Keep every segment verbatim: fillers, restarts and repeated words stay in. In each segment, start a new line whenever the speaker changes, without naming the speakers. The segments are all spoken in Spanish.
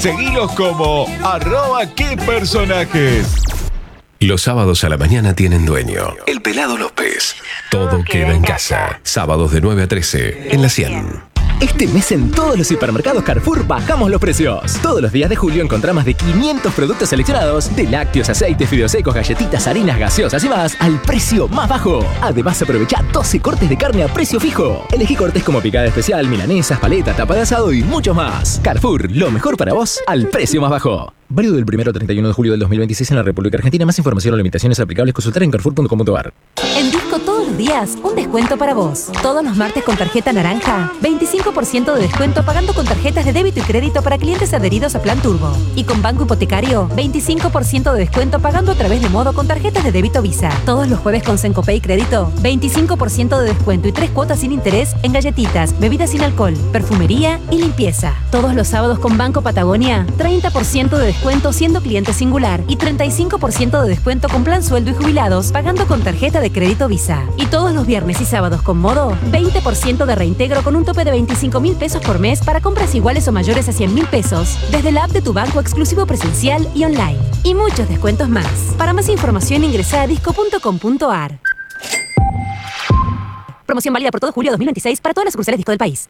Seguilos como arroba qué personajes.
Los sábados a la mañana tienen dueño. El Pelado López. Todo queda en casa. Sábados de nueve a trece en La cien.
Este mes en todos los hipermercados Carrefour bajamos los precios. Todos los días de julio encontrá más de quinientos productos seleccionados, de lácteos, aceites, fideos secos, galletitas, harinas, gaseosas y más, al precio más bajo. Además, aprovecha doce cortes de carne a precio fijo. Elegí cortes como picada especial, milanesas, paletas, tapa de asado y mucho más. Carrefour, lo mejor para vos al precio más bajo. Válido del primero al treinta y uno de julio del dos mil veintiséis en la República Argentina. Más información o limitaciones aplicables consultar en carrefour punto com punto a r.
En Disco todos los días, un descuento para vos. Todos los martes con tarjeta naranja, veinticinco por ciento de descuento pagando con tarjetas de débito y crédito para clientes adheridos a Plan Turbo. Y con Banco Hipotecario, veinticinco por ciento de descuento pagando a través de Modo con tarjetas de débito Visa. Todos los jueves con Sencopay Crédito, veinticinco por ciento de descuento y tres cuotas sin interés en galletitas, bebidas sin alcohol, perfumería y limpieza. Todos los sábados con Banco Patagonia, treinta por ciento de descuento siendo cliente singular y treinta y cinco por ciento de descuento con plan sueldo y jubilados pagando con tarjeta de crédito Visa. Y todos los viernes y sábados con Modo, veinte por ciento de reintegro con un tope de veinticinco mil pesos por mes para compras iguales o mayores a cien mil pesos desde la app de tu banco exclusivo presencial y online. Y muchos descuentos más. Para más información ingresa a disco punto com punto a r. Promoción válida por todo julio dos mil veintiséis para todas las sucursales Disco del país.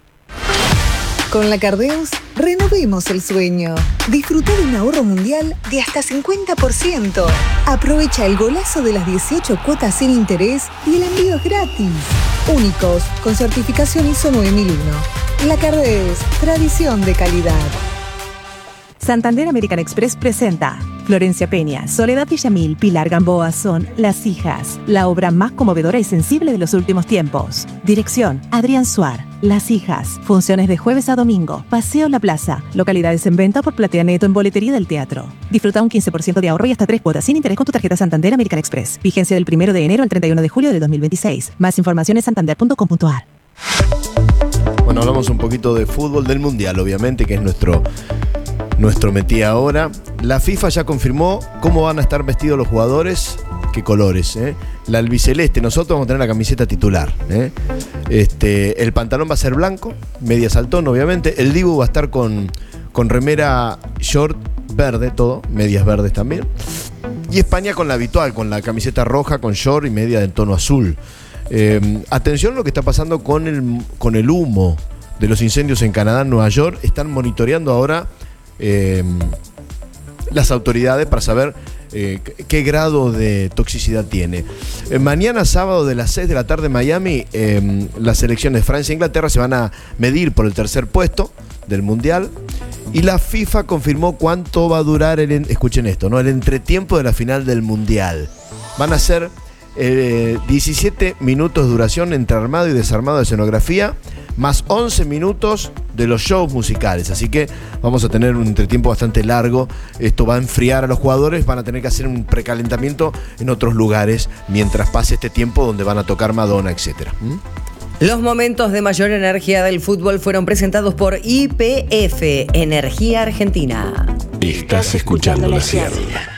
Con la Cardeus, renovemos el sueño. Disfruta de un ahorro mundial de hasta cincuenta por ciento. Aprovecha el golazo de las dieciocho cuotas sin interés y el envío es gratis. Únicos, con certificación I S O nueve mil uno. La Cardeus, tradición de calidad.
Santander American Express presenta Florencia Peña, Soledad Villamil, Pilar Gamboa son Las Hijas, la obra más conmovedora y sensible de los últimos tiempos. Dirección, Adrián Suar. Las Hijas, funciones de jueves a domingo, Paseo La Plaza, localidades en venta por Platea Neto en boletería del teatro. Disfruta un quince por ciento de ahorro y hasta tres cuotas sin interés con tu tarjeta Santander American Express. Vigencia del primero de enero al treinta y uno de julio del dos mil veintiséis. Más información en santander punto com punto a r.
Bueno, hablamos un poquito de fútbol del Mundial, obviamente, que es nuestro... Nuestro metí ahora. La FIFA ya confirmó cómo van a estar vestidos los jugadores. ¿Qué colores? Eh? La albiceleste, nosotros vamos a tener la camiseta titular. Eh? Este, el pantalón va a ser blanco, media saltón, obviamente. El Dibu va a estar con, con remera short verde, todo, medias verdes también. Y España con la habitual, con la camiseta roja, con short y media del tono azul. Eh, atención a lo que está pasando con el, con el humo de los incendios en Canadá, en Nueva York. Están monitoreando ahora Eh, las autoridades para saber eh, qué grado de toxicidad tiene. Eh, mañana sábado de las seis de la tarde en Miami, eh, las selecciones de Francia e Inglaterra se van a medir por el tercer puesto del Mundial y la FIFA confirmó cuánto va a durar el, escuchen esto, ¿no? El entretiempo de la final del Mundial. Van a ser eh, diecisiete minutos de duración entre armado y desarmado de escenografía, más once minutos de los shows musicales. Así que vamos a tener un entretiempo bastante largo. Esto va a enfriar a los jugadores, van a tener que hacer un precalentamiento en otros lugares mientras pase este tiempo donde van a tocar Madonna, etcétera. ¿Mm?
Los momentos de mayor energía del fútbol fueron presentados por Y P F, Energía Argentina.
Estás escuchando La cien.